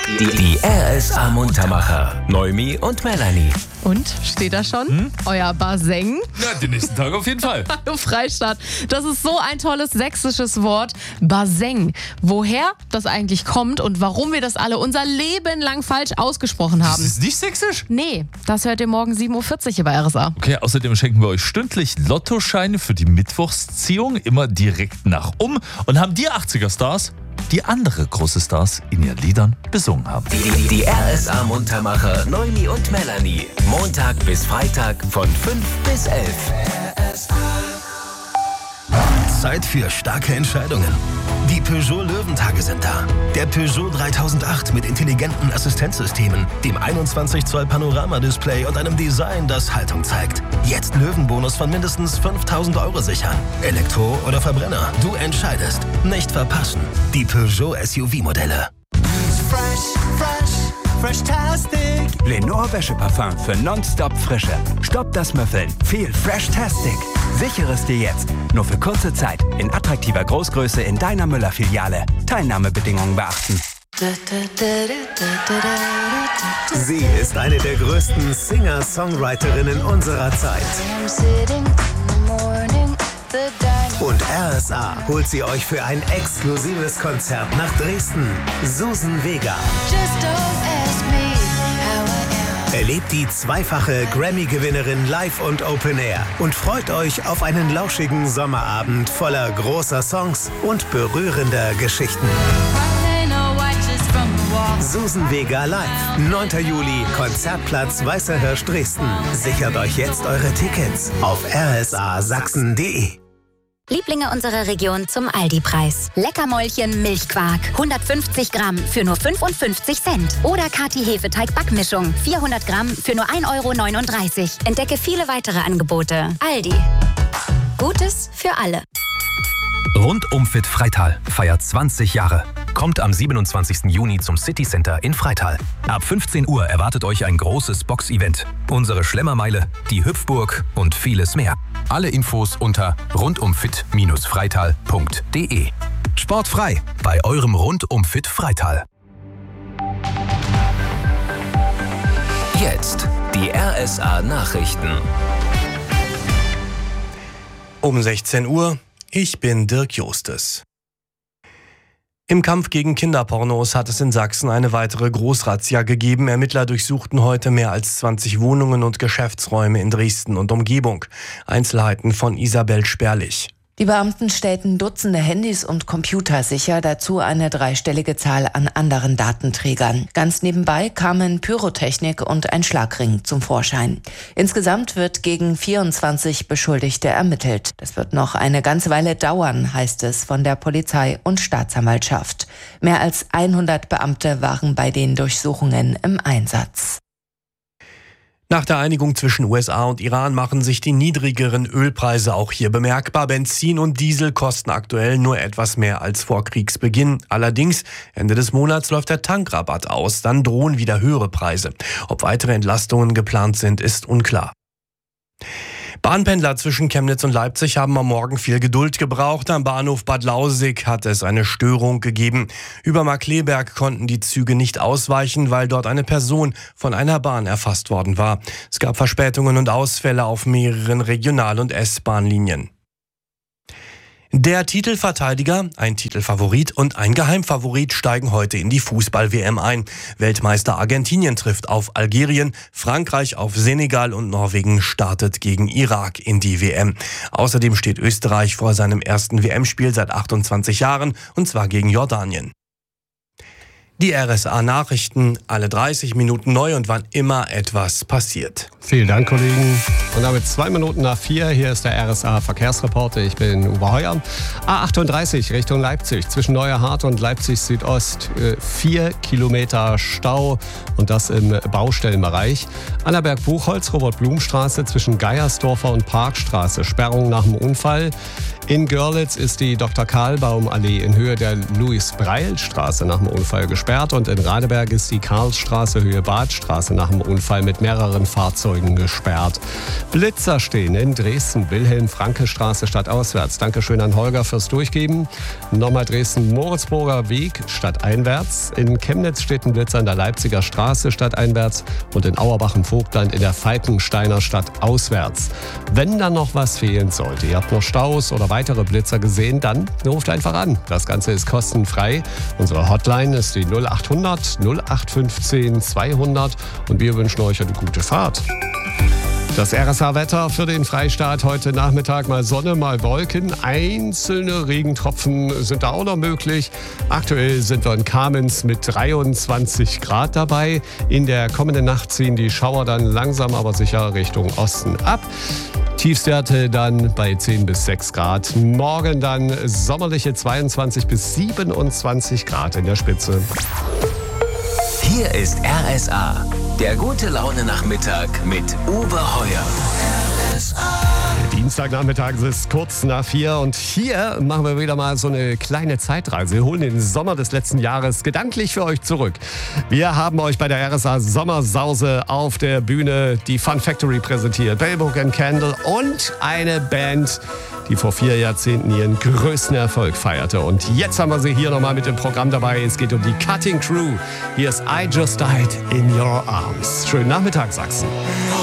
Die RSA Muntermacher. Noemi und Melanie. Und, steht da schon? Euer Baseng? Ja, den nächsten Tag auf jeden Fall. Hallo Freistadt. Das ist so ein tolles sächsisches Wort. Baseng. Woher das eigentlich kommt und warum wir das alle unser Leben lang falsch ausgesprochen haben. Das ist nicht sächsisch? Nee, das hört ihr morgen 7.40 Uhr hier bei RSA. Okay, außerdem schenken wir euch stündlich Lottoscheine für die Mittwochsziehung, immer direkt nach und haben die 80er-Stars, die andere große Stars in ihren Liedern besungen haben. Die RSA Muntermacher Noemi und Melanie. Montag bis Freitag von 5 bis 11. Zeit für starke Entscheidungen. Die Peugeot Löwentage sind da. Der Peugeot 3008 mit intelligenten Assistenzsystemen, dem 21 Zoll Panoramadisplay und einem Design, das Haltung zeigt. Jetzt Löwenbonus von mindestens 5.000 € sichern. Elektro oder Verbrenner, du entscheidest. Nicht verpassen. Die Peugeot SUV-Modelle. Fresh-tastic. Lenore Wäscheparfum für nonstop Frische. Stopp das Müffeln. Viel Fresh-tastic. Sichere es dir jetzt. Nur für kurze Zeit. In attraktiver Großgröße in deiner Müller-Filiale. Teilnahmebedingungen beachten. Sie ist eine der größten Singer-Songwriterinnen unserer Zeit. Und RSA holt sie euch für ein exklusives Konzert nach Dresden. Susan Vega. Erlebt die zweifache Grammy-Gewinnerin live und Open Air und freut euch auf einen lauschigen Sommerabend voller großer Songs und berührender Geschichten. Susan Vega live, 9. Juli, Konzertplatz Weißer Hirsch Dresden. Sichert euch jetzt eure Tickets auf rsasachsen.de. Lieblinge unserer Region zum Aldi-Preis. Leckermäulchen Milchquark, 150 Gramm für nur 55 Cent. Oder Kati Hefeteig-Backmischung, 400 Gramm für nur 1,39 €. Entdecke viele weitere Angebote. Aldi. Gutes für alle. Rundum Fit Freital feiert 20 Jahre. Kommt am 27. Juni zum City Center in Freital. Ab 15 Uhr erwartet euch ein großes Box-Event. Unsere Schlemmermeile, die Hüpfburg und vieles mehr. Alle Infos unter rundumfit-freital.de. Sportfrei bei eurem Rundum Fit Freital. Jetzt die RSA Nachrichten. Um 16 Uhr, ich bin Dirk Jostes. Im Kampf gegen Kinderpornos hat es in Sachsen eine weitere Großrazzia gegeben. Ermittler durchsuchten heute mehr als 20 Wohnungen und Geschäftsräume in Dresden und Umgebung. Einzelheiten von Isabel Sperlich. Die Beamten stellten Dutzende Handys und Computer sicher, dazu eine dreistellige Zahl an anderen Datenträgern. Ganz nebenbei kamen Pyrotechnik und ein Schlagring zum Vorschein. Insgesamt wird gegen 24 Beschuldigte ermittelt. Das wird noch eine ganze Weile dauern, heißt es von der Polizei und Staatsanwaltschaft. Mehr als 100 Beamte waren bei den Durchsuchungen im Einsatz. Nach der Einigung zwischen USA und Iran machen sich die niedrigeren Ölpreise auch hier bemerkbar. Benzin und Diesel kosten aktuell nur etwas mehr als vor Kriegsbeginn. Allerdings, Ende des Monats läuft der Tankrabatt aus. Dann drohen wieder höhere Preise. Ob weitere Entlastungen geplant sind, ist unklar. Bahnpendler zwischen Chemnitz und Leipzig haben am Morgen viel Geduld gebraucht. Am Bahnhof Bad Lausig hat es eine Störung gegeben. Über Markkleeberg konnten die Züge nicht ausweichen, weil dort eine Person von einer Bahn erfasst worden war. Es gab Verspätungen und Ausfälle auf mehreren Regional- und S-Bahnlinien. Der Titelverteidiger, ein Titelfavorit und ein Geheimfavorit steigen heute in die Fußball-WM ein. Weltmeister Argentinien trifft auf Algerien, Frankreich auf Senegal und Norwegen startet gegen Irak in die WM. Außerdem steht Österreich vor seinem ersten WM-Spiel seit 28 Jahren, und zwar gegen Jordanien. Die RSA-Nachrichten, alle 30 Minuten neu und wann immer etwas passiert. Vielen Dank, Kollegen. Und damit 2 Minuten nach 4. Hier ist der RSA-Verkehrsreporter. Ich bin Uwe Heuer. A38 Richtung Leipzig, zwischen Neuerhardt und Leipzig Südost. 4 Kilometer Stau und das im Baustellenbereich. Annaberg-Buchholz, Robert-Blum-Straße zwischen Geiersdorfer und Parkstraße. Sperrung nach dem Unfall. In Görlitz ist die Dr. Karlbaum-Allee in Höhe der Louis-Breil-Straße nach dem Unfall gesperrt. gesperrt und in Radeberg ist die Karlsstraße Höhe Badstraße nach dem Unfall mit mehreren Fahrzeugen gesperrt. Blitzer stehen in Dresden, Wilhelm-Franke-Straße stadtauswärts. Dankeschön an Holger fürs Durchgeben. Nochmal Dresden-Moritzburger Weg stadteinwärts. In Chemnitz steht ein Blitzer an der Leipziger Straße stadteinwärts und in Auerbach im Vogtland in der Falkensteiner Stadt auswärts. Wenn dann noch was fehlen sollte, ihr habt noch Staus oder weitere Blitzer gesehen, dann ruft einfach an. Das Ganze ist kostenfrei. Unsere Hotline ist die 0800 0815 200 und wir wünschen euch eine gute Fahrt. Das RSA-Wetter für den Freistaat heute Nachmittag: mal Sonne, mal Wolken. Einzelne Regentropfen sind da auch noch möglich. Aktuell sind wir in Kamenz mit 23 Grad dabei. In der kommenden Nacht ziehen die Schauer dann langsam aber sicher Richtung Osten ab. Tiefstwerte dann bei 10 bis 6 Grad. Morgen dann sommerliche 22 bis 27 Grad in der Spitze. Hier ist RSA, der gute Laune-Nachmittag mit Uwe Heuer. Dienstagnachmittag ist kurz nach 4 und hier machen wir wieder mal so eine kleine Zeitreise. Wir holen den Sommer des letzten Jahres gedanklich für euch zurück. Wir haben euch bei der RSA Sommersause auf der Bühne die Fun Factory präsentiert, Bellbook & Candle und eine Band, die vor 4 Jahrzehnten ihren größten Erfolg feierte. Und jetzt haben wir sie hier nochmal mit dem Programm dabei. Es geht um die Cutting Crew. Hier ist I Just Died in Your Arms. Schönen Nachmittag, Sachsen.